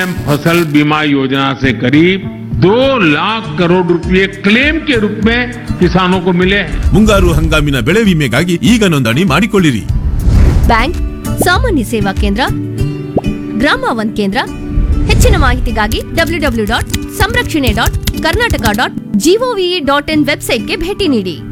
फसल बीमा योजना से करीब 2 लाख करोड़ रुपए क्लेम के रूप में किसानों को मिले हैं। ಮುಂಗಾರು ಹಂಗಾಮಿನ ಬೆಳೆ ವಿಮೆಗಾಗಿ ಈಗ ನೋಂದಣಿ ಮಾಡಿಕೊಳ್ಳಿರಿ. ಬ್ಯಾಂಕ್, ಸಾಮಾನ್ಯ ಸೇವಾ ಕೇಂದ್ರ, ಗ್ರಾಮ ಒನ್ ಕೇಂದ್ರ. ಹೆಚ್ಚಿನ ಮಾಹಿತಿಗಾಗಿ www.samrakshane.karnataka.gov.in ವೆಬ್ಸೈಟ್ಗೆ ಭೇಟಿ ನೀಡಿ.